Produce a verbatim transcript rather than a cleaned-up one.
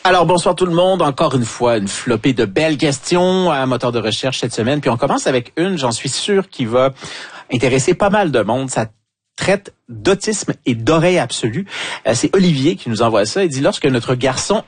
Alors, bonsoir tout le monde. Encore une fois, une flopée de belles questions à Moteur de recherche cette semaine. Puis on commence avec une, j'en suis sûr, qui va intéresser pas mal de monde. Ça traite d'autisme et d'oreille absolue. Euh, c'est Olivier qui nous envoie ça. Il dit, lorsque notre garçon